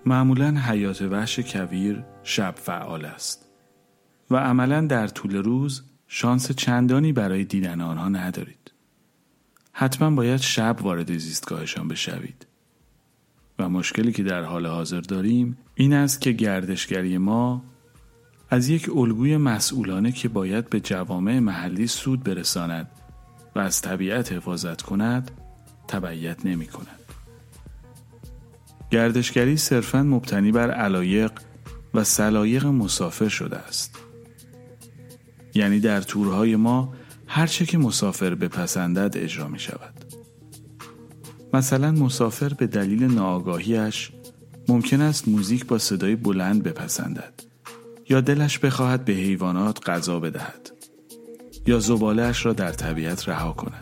معمولاً حیات وحش کویر شب فعال است و عملاً در طول روز شانس چندانی برای دیدن آنها ندارید. حتما باید شب وارد زیستگاهشان بشوید. و مشکلی که در حال حاضر داریم این است که گردشگری ما از یک الگوی مسئولانه که باید به جوامع محلی سود برساند و از طبیعت حفاظت کند تبعیت نمی کند. گردشگری صرفاً مبتنی بر علایق و سلایق مسافر شده است. یعنی در تورهای ما هر چه که مسافر بپسندد اجرا می شود. مثلا مسافر به دلیل ناآگاهیش ممکن است موزیک با صدای بلند بپسندد یا دلش بخواهد به حیوانات غذا بدهد یا زباله‌اش را در طبیعت رها کند.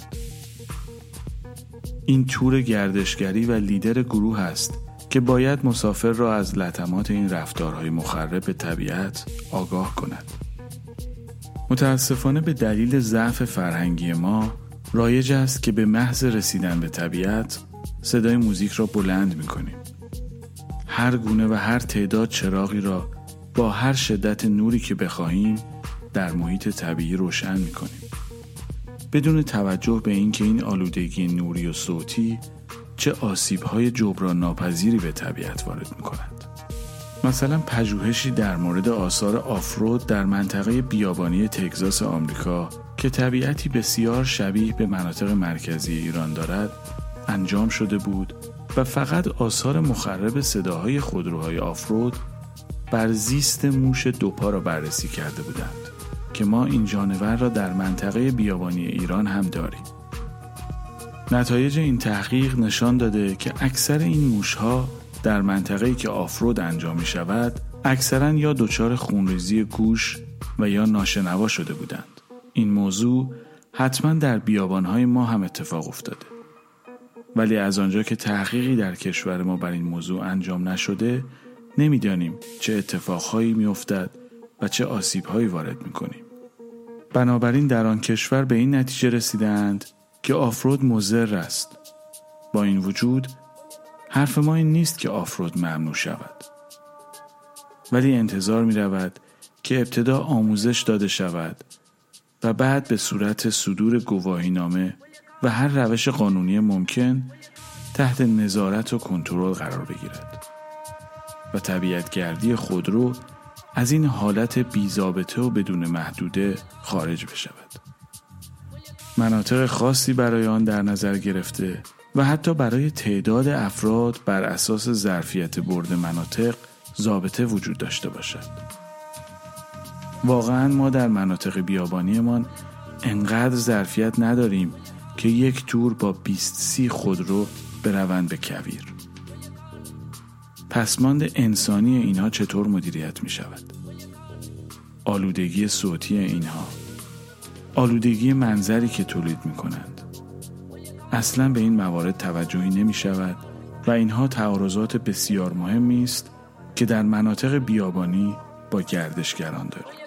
این تور گردشگری و لیدر گروه است که باید مسافر را از لطمات این رفتارهای مخرب به طبیعت آگاه کند. متاسفانه به دلیل ضعف فرهنگی ما رایج است که به محض رسیدن به طبیعت صدای موزیک را بلند می‌کنیم. هر گونه و هر تعداد چراغی را با هر شدت نوری که بخواهیم در محیط طبیعی روشن می‌کنیم. بدون توجه به اینکه این آلودگی نوری و صوتی چه آسیب‌های جبران ناپذیری به طبیعت وارد می‌کند. مثلا پژوهشی در مورد آثار آفرود در منطقه بیابانی تگزاس آمریکا که طبیعتی بسیار شبیه به مناطق مرکزی ایران دارد انجام شده بود و فقط آثار مخرب صداهای خودروهای آفرود بر زیست موش دوپا را بررسی کرده بودند که ما این جانور را در منطقه بیابانی ایران هم داریم. نتایج این تحقیق نشان داده که اکثر این موشها در منطقه‌ای که آفرود انجام می شود اکثراً یا دچار خونریزی گوش و یا ناشنوا شده بودند. این موضوع حتما در بیابان‌های ما هم اتفاق افتاده. ولی از آنجا که تحقیقی در کشور ما بر این موضوع انجام نشده نمی‌دانیم چه اتفاقهایی می‌افتد و چه آسیب‌هایی وارد می‌کنیم. بنابراین در آن کشور به این نتیجه رسیدند که آفرود مضر است. با این وجود حرف ما این نیست که آفرود ممنوع شود. ولی انتظار می رود که ابتدا آموزش داده شود و بعد به صورت صدور گواهینامه و هر روش قانونی ممکن تحت نظارت و کنترل قرار بگیرد و طبیعتگردی خودرو از این حالت بی‌ضابطه و بدون محدوده خارج بشود. مناطق خاصی برای آن در نظر گرفته و حتی برای تعداد افراد بر اساس ظرفیت برد مناطق ضابطه وجود داشته باشد. واقعاً ما در مناطق بیابانیمان انقدر ظرفیت نداریم که یک تور با 20-30 خودرو بروند به کویر. پسماند انسانی اینها چطور مدیریت می شود؟ آلودگی صوتی اینها، آلودگی منظری که تولید می کنند. اصلاً به این موارد توجهی نمی شود و اینها تعارضات بسیار مهمی است که در مناطق بیابانی با گردشگران داریم.